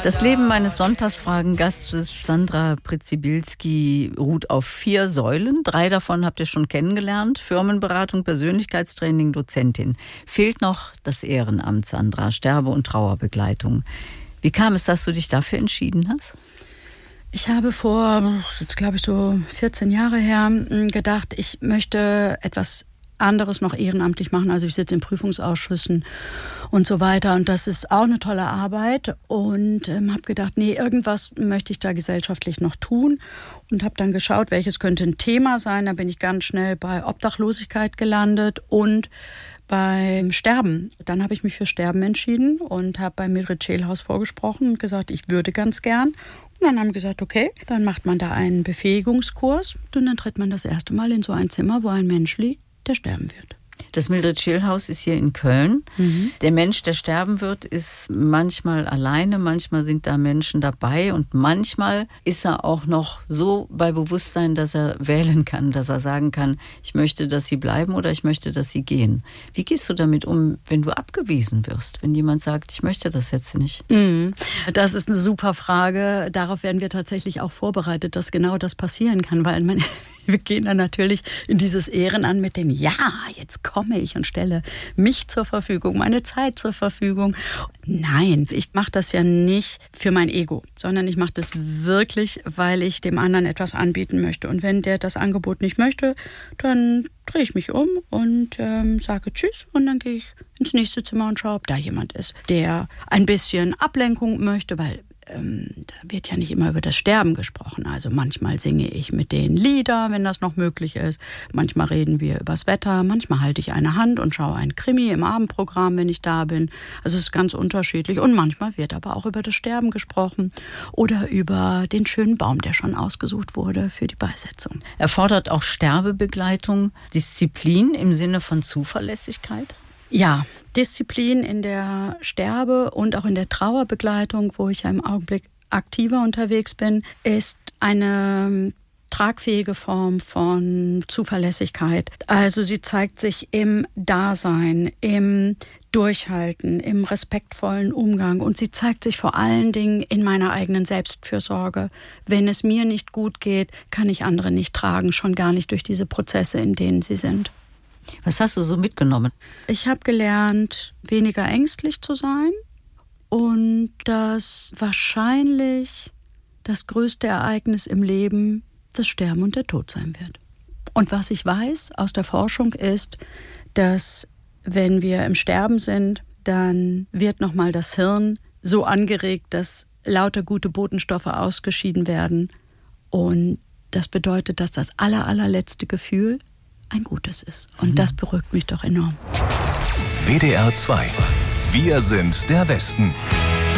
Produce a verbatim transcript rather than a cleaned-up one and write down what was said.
Das Leben meines Sonntagsfragen-Gastes Sandra Przybyłski ruht auf vier Säulen. Drei davon habt ihr schon kennengelernt. Firmenberatung, Persönlichkeitstraining, Dozentin. Fehlt noch das Ehrenamt, Sandra, Sterbe- und Trauerbegleitung. Wie kam es, dass du dich dafür entschieden hast? Ich habe vor, jetzt glaube ich so vierzehn Jahre her, gedacht, ich möchte etwas anderes noch ehrenamtlich machen. Also ich sitze in Prüfungsausschüssen und so weiter. Und das ist auch eine tolle Arbeit. Und ähm, habe gedacht, nee, irgendwas möchte ich da gesellschaftlich noch tun. Und habe dann geschaut, welches könnte ein Thema sein. Da bin ich ganz schnell bei Obdachlosigkeit gelandet und beim Sterben. Dann habe ich mich für Sterben entschieden und habe bei Mildred Schälhaus vorgesprochen und gesagt, ich würde ganz gern. Und dann haben wir gesagt, okay, dann macht man da einen Befähigungskurs. Und dann tritt man das erste Mal in so ein Zimmer, wo ein Mensch liegt, der sterben wird. Das Mildred Schälhaus ist hier in Köln. Mhm. Der Mensch, der sterben wird, ist manchmal alleine, manchmal sind da Menschen dabei und manchmal ist er auch noch so bei Bewusstsein, dass er wählen kann, dass er sagen kann, ich möchte, dass sie bleiben oder ich möchte, dass sie gehen. Wie gehst du damit um, wenn du abgewiesen wirst, wenn jemand sagt, ich möchte das jetzt nicht? Mhm. Das ist eine super Frage. Darauf werden wir tatsächlich auch vorbereitet, dass genau das passieren kann, weil man wir gehen dann natürlich in dieses Ehrenamt mit dem Ja, jetzt komme ich und stelle mich zur Verfügung, meine Zeit zur Verfügung. Nein, ich mache das ja nicht für mein Ego, sondern ich mache das wirklich, weil ich dem anderen etwas anbieten möchte. Und wenn der das Angebot nicht möchte, dann drehe ich mich um und ähm, sage Tschüss und dann gehe ich ins nächste Zimmer und schaue, ob da jemand ist, der ein bisschen Ablenkung möchte, weil Ähm, da wird ja nicht immer über das Sterben gesprochen. Also manchmal singe ich mit denen Lieder, wenn das noch möglich ist. Manchmal reden wir übers Wetter. Manchmal halte ich eine Hand und schaue ein Krimi im Abendprogramm, wenn ich da bin. Also es ist ganz unterschiedlich. Und manchmal wird aber auch über das Sterben gesprochen oder über den schönen Baum, der schon ausgesucht wurde für die Beisetzung. Erfordert auch Sterbebegleitung Disziplin im Sinne von Zuverlässigkeit? Ja, Disziplin in der Sterbe- und auch in der Trauerbegleitung, wo ich ja im Augenblick aktiver unterwegs bin, ist eine tragfähige Form von Zuverlässigkeit. Also sie zeigt sich im Dasein, im Durchhalten, im respektvollen Umgang und sie zeigt sich vor allen Dingen in meiner eigenen Selbstfürsorge. Wenn es mir nicht gut geht, kann ich andere nicht tragen, schon gar nicht durch diese Prozesse, in denen sie sind. Was hast du so mitgenommen? Ich habe gelernt, weniger ängstlich zu sein und dass wahrscheinlich das größte Ereignis im Leben das Sterben und der Tod sein wird. Und was ich weiß aus der Forschung ist, dass wenn wir im Sterben sind, dann wird nochmal das Hirn so angeregt, dass lauter gute Botenstoffe ausgeschieden werden. Und das bedeutet, dass das aller, allerletzte Gefühl ein gutes ist. Und das beruhigt mich doch enorm. W D R zwei. Wir sind der Westen.